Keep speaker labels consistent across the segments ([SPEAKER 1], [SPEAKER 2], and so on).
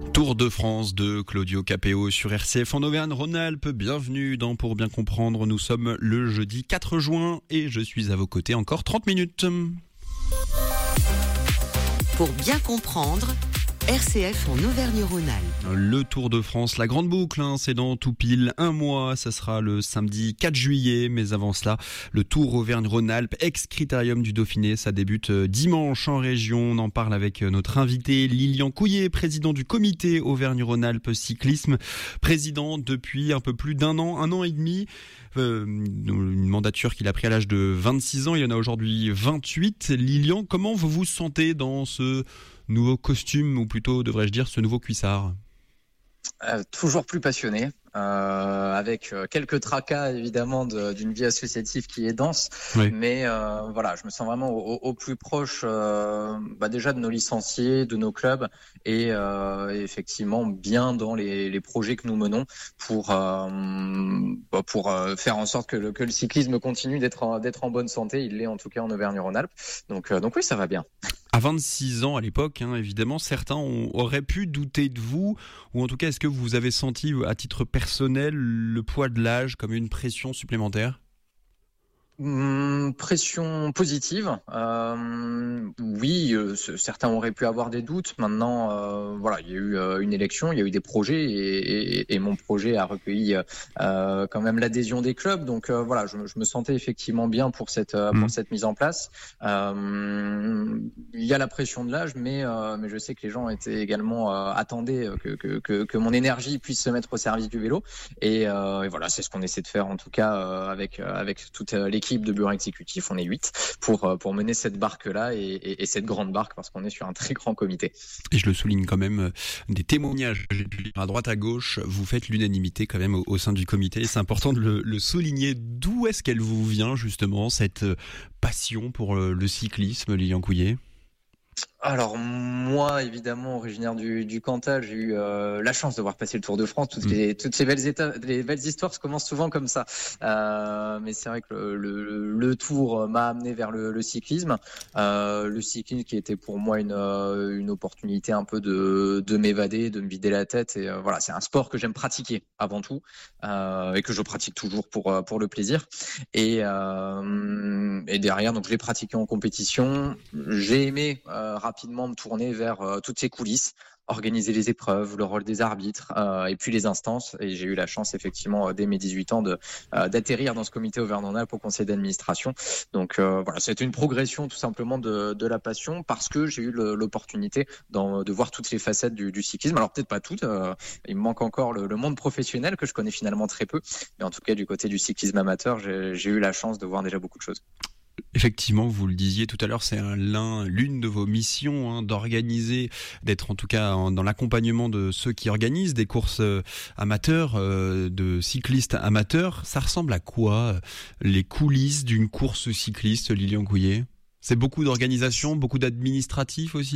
[SPEAKER 1] Tour de France de Claudio Capéo sur RCF en Auvergne-Rhône-Alpes. Bienvenue dans Pour bien comprendre. Nous sommes le jeudi 4 juin et je suis à vos côtés encore 30 minutes.
[SPEAKER 2] Pour bien comprendre, RCF en Auvergne-Rhône-Alpes.
[SPEAKER 1] Le Tour de France, la grande boucle, c'est dans tout pile un mois. Ça sera le samedi 4 juillet. Mais avant cela, le Tour Auvergne-Rhône-Alpes, ex-critérium du Dauphiné. Ça débute dimanche en région. On en parle avec notre invité Lilian Couillet, président du comité Auvergne-Rhône-Alpes Cyclisme. Président depuis un peu plus d'un an et demi. Une mandature qu'il a pris à l'âge de 26 ans. Il en a aujourd'hui 28. Lilian, comment vous vous sentez dans ce nouveau costume, ou plutôt devrais-je dire ce nouveau cuissard?
[SPEAKER 3] Toujours plus passionné, avec quelques tracas évidemment d'une vie associative qui est dense, oui. Mais voilà, je me sens vraiment au plus proche déjà de nos licenciés, de nos clubs et effectivement bien dans les projets que nous menons pour faire en sorte que le cyclisme continue d'être en bonne santé. Il l'est en tout cas en Auvergne-Rhône-Alpes. Donc oui, ça va bien.
[SPEAKER 1] À 26 ans à l'époque, évidemment, certains auraient pu douter de vous, ou en tout cas, est-ce que vous avez senti à titre personnel le poids de l'âge comme une pression supplémentaire ?
[SPEAKER 3] Pression positive, oui, certains auraient pu avoir des doutes. Maintenant, voilà, il y a eu une élection, il y a eu des projets et mon projet a recueilli quand même l'adhésion des clubs. Donc voilà, je me sentais effectivement bien pour cette mise en place. Il y a la pression de l'âge, mais je sais que les gens étaient également attendaient que mon énergie puisse se mettre au service du vélo. Et voilà, c'est ce qu'on essaie de faire en tout cas avec toute l'équipe de bureau exécutif. On est 8 pour mener cette barque-là et cette grande barque, parce qu'on est sur un très grand comité.
[SPEAKER 1] Et je le souligne quand même, des témoignages que j'ai pu lire à droite à gauche, vous faites l'unanimité quand même au sein du comité, et c'est important de le souligner. D'où est-ce qu'elle vous vient justement, cette passion pour le cyclisme, Lilian Couillet ?
[SPEAKER 3] Alors moi, évidemment, originaire du Cantal, j'ai eu la chance de voir passer le Tour de France. Toutes ces belles histoires se commencent souvent comme ça. Mais c'est vrai que le Tour m'a amené vers le cyclisme. Le cyclisme qui était pour moi une opportunité un peu de m'évader, de me vider la tête. Et voilà, c'est un sport que j'aime pratiquer avant tout et que je pratique toujours pour le plaisir. Et derrière, donc je l'ai pratiqué en compétition. J'ai aimé rapidement me tourner vers toutes ces coulisses, organiser les épreuves, le rôle des arbitres et puis les instances. Et j'ai eu la chance effectivement dès mes 18 ans d'atterrir dans ce comité Auvergne-Rhône-Alpes au conseil d'administration. Donc voilà, c'était une progression tout simplement de la passion, parce que j'ai eu l'opportunité de voir toutes les facettes du cyclisme. Alors peut-être pas toutes, il me manque encore le monde professionnel que je connais finalement très peu, mais en tout cas du côté du cyclisme amateur, j'ai eu la chance de voir déjà beaucoup de choses.
[SPEAKER 1] Effectivement, vous le disiez tout à l'heure, c'est l'une de vos missions, d'organiser, d'être en tout cas dans l'accompagnement de ceux qui organisent des courses amateurs, de cyclistes amateurs. Ça ressemble à quoi, les coulisses d'une course cycliste, Lilian Couillet ? C'est beaucoup d'organisation, beaucoup d'administratif aussi ?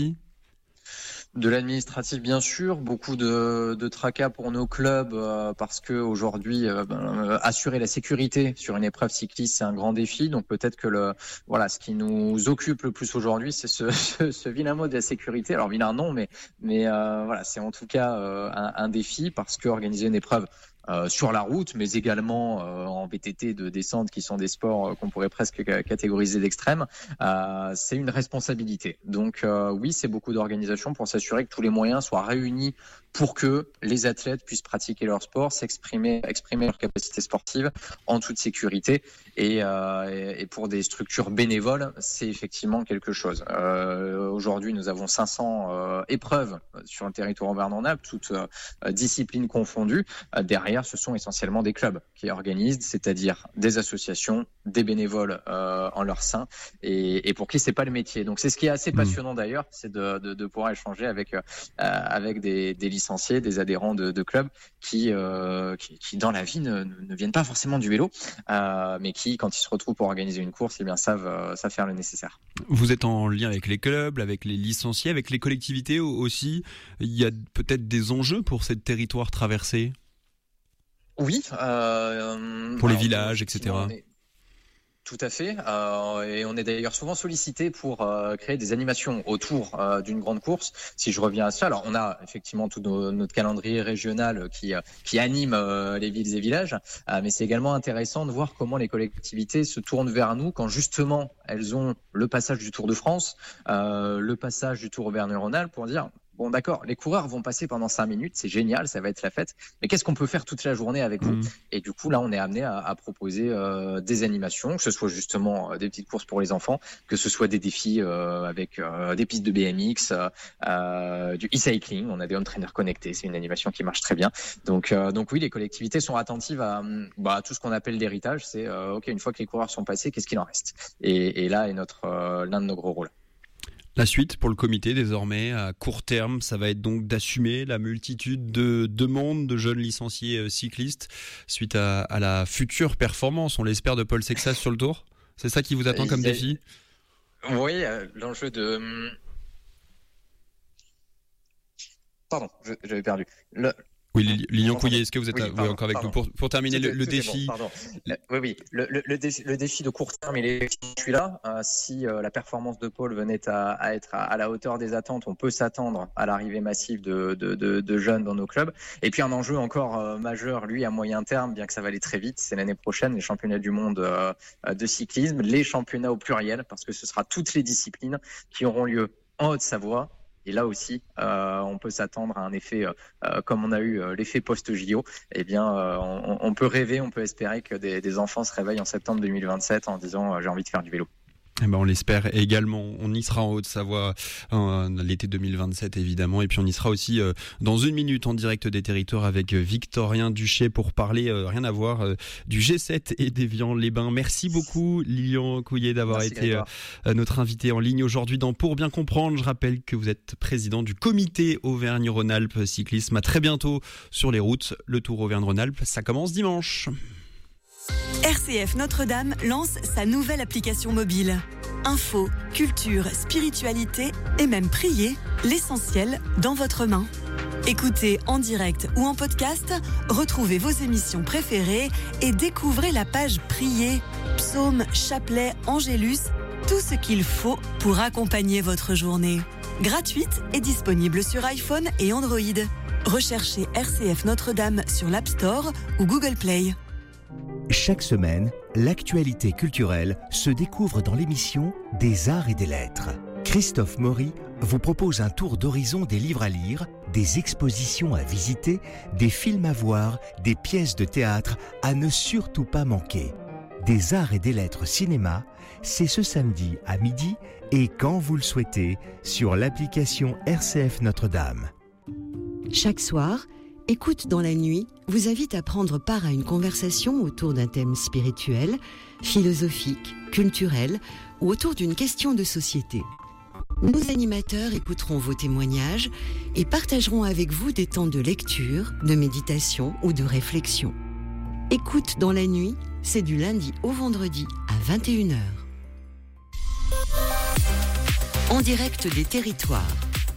[SPEAKER 3] De l'administratif, bien sûr, beaucoup de tracas pour nos clubs, parce que aujourd'hui, assurer la sécurité sur une épreuve cycliste, c'est un grand défi. Donc peut-être que ce qui nous occupe le plus aujourd'hui, c'est ce vilain mot de la sécurité. Alors vilain non, mais voilà, c'est en tout cas un défi, parce que organiser une épreuve sur la route, mais également en VTT de descente, qui sont des sports qu'on pourrait presque catégoriser d'extrême, c'est une responsabilité. Donc oui, c'est beaucoup d'organisation pour s'assurer que tous les moyens soient réunis pour que les athlètes puissent pratiquer leur sport, exprimer leurs capacités sportives en toute sécurité. Et pour des structures bénévoles, c'est effectivement quelque chose. Aujourd'hui, nous avons 500 épreuves sur le territoire Auvergne-Rhône-Alpes, toutes disciplines confondues. Derrière, ce sont essentiellement des clubs qui organisent, c'est-à-dire des associations, des bénévoles en leur sein, et pour qui c'est pas le métier. Donc c'est ce qui est assez passionnant d'ailleurs, c'est de pouvoir échanger avec des licenciés, des adhérents de clubs qui dans la vie ne viennent pas forcément du vélo, mais qui, quand ils se retrouvent pour organiser une course, eh bien savent faire le nécessaire.
[SPEAKER 1] Vous êtes en lien avec les clubs, avec les licenciés, avec les collectivités aussi. Il y a peut-être des enjeux pour ces territoires traversés ?
[SPEAKER 3] Oui.
[SPEAKER 1] Pour les villages, etc.
[SPEAKER 3] Tout à fait. Et on est d'ailleurs souvent sollicité pour créer des animations autour d'une grande course. Si je reviens à ça, alors on a effectivement tout notre calendrier régional qui anime les villes et villages, mais c'est également intéressant de voir comment les collectivités se tournent vers nous quand justement elles ont le passage du Tour de France, le passage du Tour Auvergne-Rhône-Alpes pour dire bon d'accord, les coureurs vont passer pendant 5 minutes, c'est génial, ça va être la fête, mais qu'est-ce qu'on peut faire toute la journée avec vous ? Et du coup là on est amené à proposer des animations, que ce soit justement des petites courses pour les enfants, que ce soit des défis avec des pistes de BMX, du e-cycling, on a des home trainers connectés, c'est une animation qui marche très bien. Donc oui, les collectivités sont attentives à tout ce qu'on appelle l'héritage, c'est ok, une fois que les coureurs sont passés, qu'est-ce qu'il en reste ? Et là est l'un de nos gros rôles.
[SPEAKER 1] La suite pour le comité désormais à court terme, ça va être donc d'assumer la multitude de demandes de jeunes licenciés cyclistes suite à la future performance, on l'espère, de Paul Sexas sur le Tour. C'est ça qui vous attend comme défi ?
[SPEAKER 3] Oui, l'enjeu de... Pardon, j'avais perdu.
[SPEAKER 1] Oui, Lilian Couillet, est-ce que vous êtes encore avec nous pour terminer le défi ?
[SPEAKER 3] Bon, oui. Le défi de court terme, je suis là. Si la performance de Paul venait à être à la hauteur des attentes, on peut s'attendre à l'arrivée massive de jeunes dans nos clubs. Et puis un enjeu encore majeur, lui, à moyen terme, bien que ça va aller très vite, c'est l'année prochaine, les championnats du monde de cyclisme, les championnats au pluriel, parce que ce sera toutes les disciplines qui auront lieu en Haute-Savoie. Et là aussi, on peut s'attendre à un effet, comme on a eu l'effet post-JO. Eh bien, on peut rêver, on peut espérer que des enfants se réveillent en septembre 2027 en disant j'ai envie de faire du vélo.
[SPEAKER 1] Eh ben on l'espère également. On y sera en Haute-Savoie l'été 2027 évidemment, et puis on y sera aussi dans une minute en direct des territoires avec Victorien Duché pour parler rien à voir du G7 et d'Évian-les-Bains. Merci beaucoup Lilian Couillet d'avoir été notre invité en ligne aujourd'hui dans Pour bien comprendre. Je rappelle que vous êtes président du comité Auvergne-Rhône-Alpes cyclisme. À très bientôt sur les routes. Le Tour Auvergne-Rhône-Alpes, ça commence dimanche.
[SPEAKER 4] RCF Notre-Dame lance sa nouvelle application mobile. Info, culture, spiritualité et même prier, l'essentiel dans votre main. Écoutez en direct ou en podcast, retrouvez vos émissions préférées et découvrez la page Prier, psaumes, chapelets, angélus, tout ce qu'il faut pour accompagner votre journée. Gratuite et disponible sur iPhone et Android. Recherchez RCF Notre-Dame sur l'App Store ou Google Play.
[SPEAKER 5] Chaque semaine, l'actualité culturelle se découvre dans l'émission Des Arts et des Lettres. Christophe Maury vous propose un tour d'horizon des livres à lire, des expositions à visiter, des films à voir, des pièces de théâtre à ne surtout pas manquer. Des Arts et des Lettres cinéma, c'est ce samedi à midi et quand vous le souhaitez sur l'application RCF Notre-Dame.
[SPEAKER 2] Chaque soir, Écoute dans la nuit vous invite à prendre part à une conversation autour d'un thème spirituel, philosophique, culturel ou autour d'une question de société. Nos animateurs écouteront vos témoignages et partageront avec vous des temps de lecture, de méditation ou de réflexion. Écoute dans la nuit, c'est du lundi au vendredi à 21h. En direct des territoires.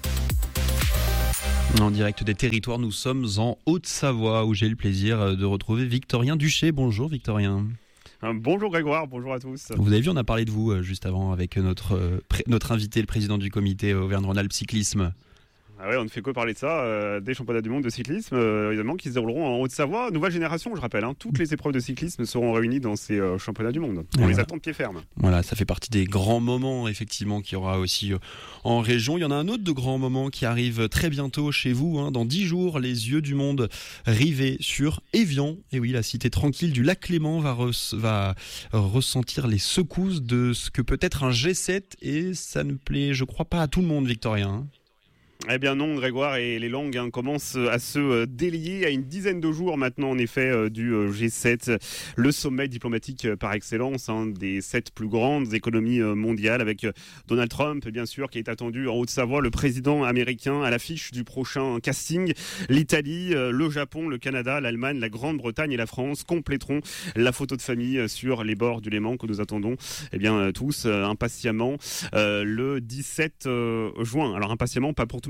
[SPEAKER 1] En direct des territoires, nous sommes en Haute-Savoie où j'ai le plaisir de retrouver Victorien Duché. Bonjour Victorien.
[SPEAKER 6] Bonjour Grégoire, bonjour à tous.
[SPEAKER 1] Vous avez vu, on a parlé de vous juste avant avec notre invité, le président du comité Auvergne-Rhône-Alpes cyclisme.
[SPEAKER 6] Ah ouais, on ne fait que parler de ça, des championnats du monde de cyclisme, évidemment, qui se dérouleront en Haute-Savoie. Nouvelle génération, je rappelle, toutes les épreuves de cyclisme seront réunies dans ces championnats du monde. On les attend de pied ferme.
[SPEAKER 1] Voilà, ça fait partie des grands moments, effectivement, qu'il y aura aussi en région. Il y en a un autre de grands moments qui arrive très bientôt chez vous. Dans 10 jours, les yeux du monde rivés sur Évian. Et oui, la cité tranquille du lac Léman va ressentir les secousses de ce que peut être un G7. Et ça ne plaît, je crois, pas à tout le monde, Victorien.
[SPEAKER 6] Eh bien non, Grégoire, et les langues commencent à se délier à une dizaine de jours maintenant, en effet, du G7, le sommet diplomatique par excellence, des 7 plus grandes économies mondiales, avec Donald Trump, bien sûr, qui est attendu en Haute-Savoie, le président américain à l'affiche du prochain casting. L'Italie, le Japon, le Canada, l'Allemagne, la Grande-Bretagne et la France compléteront la photo de famille sur les bords du Léman que nous attendons tous impatiemment le 17 juin. Alors impatiemment, pas pour tout le monde,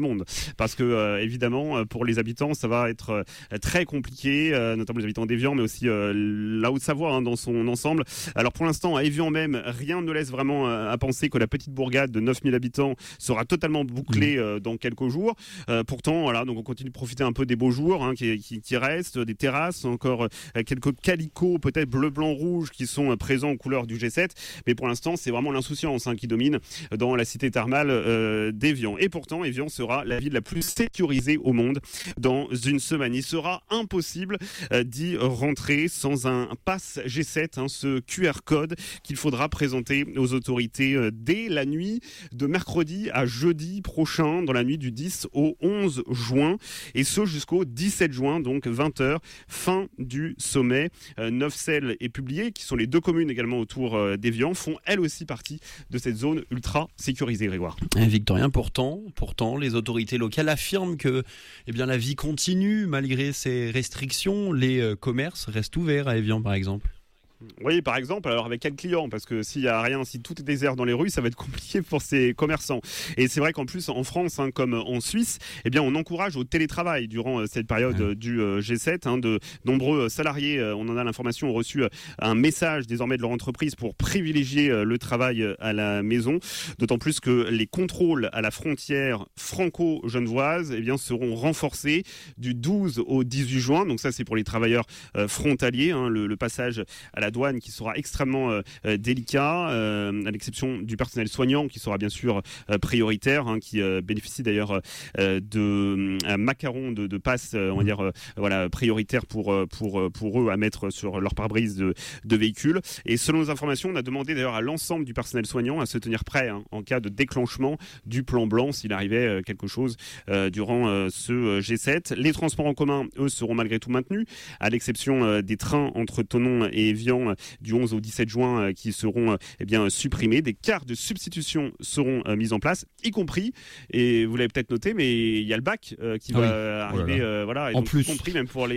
[SPEAKER 6] monde. Parce que évidemment, pour les habitants, ça va être très compliqué, notamment les habitants d'Évian, mais aussi la Haute-Savoie dans son ensemble. Alors pour l'instant, à Évian même, rien ne laisse vraiment à penser que la petite bourgade de 9000 habitants sera totalement bouclée dans quelques jours. Pourtant, voilà, donc on continue de profiter un peu des beaux jours qui restent, des terrasses, encore quelques calicots, peut-être bleu, blanc, rouge, qui sont présents aux couleurs du G7. Mais pour l'instant, c'est vraiment l'insouciance qui domine dans la cité thermale d'Évian. Et pourtant, Évian sera la ville la plus sécurisée au monde dans une semaine. Il sera impossible d'y rentrer sans un pass G7, ce QR code qu'il faudra présenter aux autorités dès la nuit de mercredi à jeudi prochain, dans la nuit du 10 au 11 juin, et ce jusqu'au 17 juin, donc 20h, fin du sommet. Neufcelles et Publié, qui sont les deux communes également autour d'Évian, font elles aussi partie de cette zone ultra sécurisée, Grégoire.
[SPEAKER 1] Victorien, pourtant, les autorités locales affirment que la vie continue malgré ces restrictions. Les commerces restent ouverts à Évian, par exemple.
[SPEAKER 6] Oui, par exemple, alors avec quel client ? Parce que s'il n'y a rien, si tout est désert dans les rues, ça va être compliqué pour ces commerçants. Et c'est vrai qu'en plus, en France, comme en Suisse, on encourage au télétravail durant cette période du G7. De nombreux salariés, on en a l'information, ont reçu un message désormais de leur entreprise pour privilégier le travail à la maison. D'autant plus que les contrôles à la frontière franco-genevoise seront renforcés du 12 au 18 juin. Donc ça, c'est pour les travailleurs frontaliers. Le passage à la douane qui sera extrêmement délicat, à l'exception du personnel soignant qui sera bien sûr prioritaire, qui bénéficie d'ailleurs de macarons de passe, on va dire prioritaire pour eux à mettre sur leur pare-brise de véhicules. Et selon nos informations, on a demandé d'ailleurs à l'ensemble du personnel soignant à se tenir prêt en cas de déclenchement du plan blanc s'il arrivait quelque chose durant ce G7. Les transports en commun, eux, seront malgré tout maintenus, à l'exception des trains entre Thonon et Évian du 11 au 17 juin qui seront supprimés. Des cars de substitution seront mis en place, y compris, et vous l'avez peut-être noté, mais il y a le bac qui va arriver, et
[SPEAKER 1] en
[SPEAKER 6] donc,
[SPEAKER 1] plus.
[SPEAKER 6] y compris même pour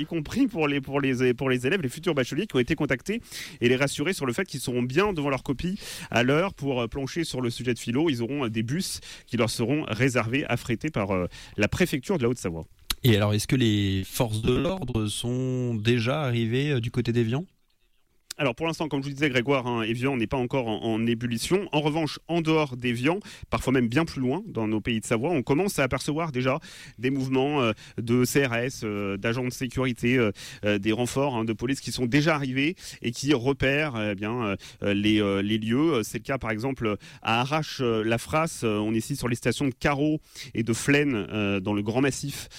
[SPEAKER 6] les élèves, les futurs bacheliers qui ont été contactés et les rassurer sur le fait qu'ils seront bien devant leur copie à l'heure pour plancher sur le sujet de philo. Ils auront des bus qui leur seront réservés, affrétés par la préfecture de la Haute-Savoie.
[SPEAKER 1] Et alors, est-ce que les forces de l'ordre sont déjà arrivées du côté d'Évian ?
[SPEAKER 6] Alors pour l'instant, comme je vous disais Grégoire, Évian n'est pas encore en ébullition. En revanche, en dehors d'Évian, parfois même bien plus loin, dans nos pays de Savoie, on commence à apercevoir déjà des mouvements de CRS, d'agents de sécurité, des renforts de police qui sont déjà arrivés et qui repèrent les lieux. C'est le cas par exemple à Arrache-la-Frasse. On est ici sur les stations de Carreau et de Flaine dans le Grand Massif,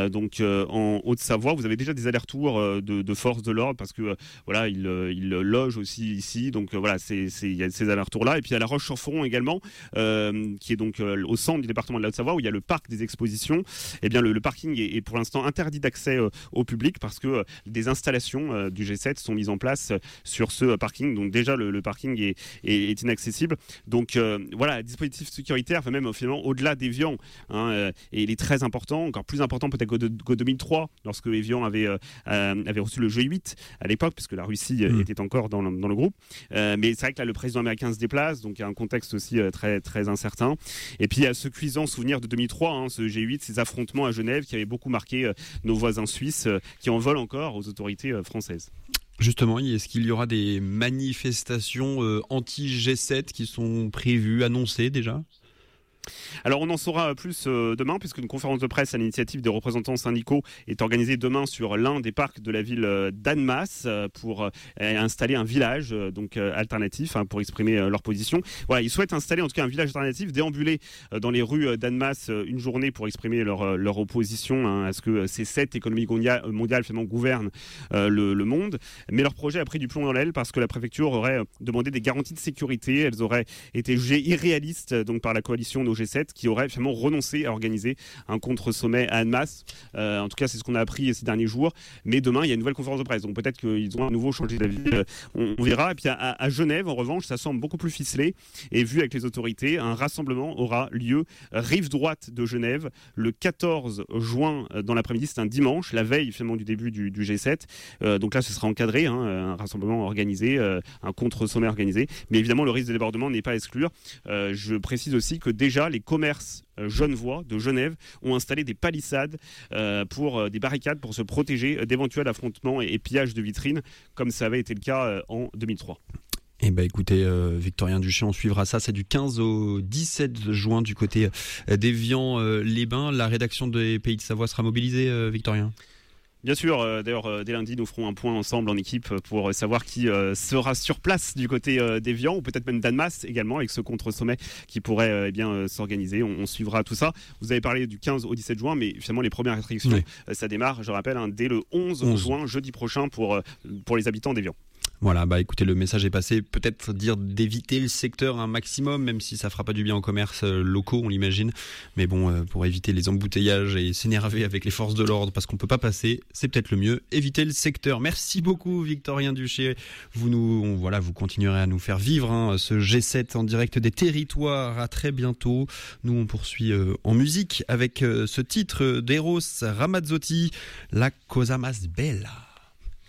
[SPEAKER 6] en Haute-Savoie. Vous avez déjà des allers-retours de forces de l'ordre parce que ils loge aussi ici, donc il y a ces allers-retours là, et puis à La Roche-sur-Foron également, qui est donc au centre du département de la Haute-Savoie où il y a le parc des expositions. Le parking est pour l'instant interdit d'accès au public parce que des installations du G7 sont mises en place sur ce parking, donc déjà le parking est inaccessible. Donc le dispositif sécuritaire va même finalement au-delà d'Évian, et il est très important, encore plus important peut-être qu'au 2003 lorsque Évian avait reçu le G8 à l'époque, puisque la Russie était encore dans le groupe. Mais c'est vrai que là, le président américain se déplace, donc il y a un contexte aussi très, très incertain. Et puis il y a ce cuisant souvenir de 2003, ce G8, ces affrontements à Genève qui avaient beaucoup marqué nos voisins suisses, qui en veulent encore aux autorités françaises.
[SPEAKER 1] Justement, est-ce qu'il y aura des manifestations anti-G7 qui sont prévues, annoncées déjà ?
[SPEAKER 6] Alors on en saura plus demain, puisque une conférence de presse à l'initiative des représentants syndicaux est organisée demain sur l'un des parcs de la ville d'Annemasse pour installer un village alternatif pour exprimer leur position. Voilà, ils souhaitent installer en tout cas un village alternatif, déambuler dans les rues d'Annemasse une journée pour exprimer leur opposition à ce que ces 7 économies mondiales finalement gouvernent le monde. Mais leur projet a pris du plomb dans l'aile parce que la préfecture aurait demandé des garanties de sécurité. Elles auraient été jugées irréalistes par la coalition au G7 qui aurait finalement renoncé à organiser un contre-sommet à Annemasse. En tout cas, c'est ce qu'on a appris ces derniers jours. Mais demain, il y a une nouvelle conférence de presse. Donc peut-être qu'ils ont à nouveau changé d'avis. On verra. Et puis à Genève, en revanche, ça semble beaucoup plus ficelé. Et vu avec les autorités, un rassemblement aura lieu rive droite de Genève le 14 juin dans l'après-midi. C'est un dimanche, la veille finalement du début du G7. Donc là, ce sera encadré, un rassemblement organisé, un contre-sommet organisé. Mais évidemment, le risque de débordement n'est pas à exclure. Je précise aussi que déjà, déjà, les commerces genevois de Genève ont installé des palissades des barricades pour se protéger d'éventuels affrontements et pillages de vitrines, comme ça avait été le cas en 2003.
[SPEAKER 1] Eh ben écoutez, Victorien Duché, on suivra ça. C'est du 15 au 17 juin du côté d'Évian-les-Bains. La rédaction des Pays de Savoie sera mobilisée, Victorien ?
[SPEAKER 6] Bien sûr, d'ailleurs, dès lundi, nous ferons un point ensemble en équipe pour savoir qui sera sur place du côté d'Évian, ou peut-être même d'Annemasse également, avec ce contre-sommet qui pourrait s'organiser. On suivra tout ça. Vous avez parlé du 15 au 17 juin, mais finalement, les premières restrictions, ça démarre, je rappelle, dès le 11 juin, jeudi prochain, pour les habitants d'Évian.
[SPEAKER 1] Voilà, écoutez, le message est passé. Peut-être dire d'éviter le secteur un maximum, même si ça fera pas du bien aux commerces locaux, on l'imagine. Mais bon, pour éviter les embouteillages et s'énerver avec les forces de l'ordre parce qu'on peut pas passer, c'est peut-être le mieux. Éviter le secteur. Merci beaucoup, Victorien Duché. Vous continuerez à nous faire vivre ce G7 en direct des territoires. À très bientôt. Nous, on poursuit en musique avec ce titre d'Eros Ramazzotti, La Cosa Mas Bella.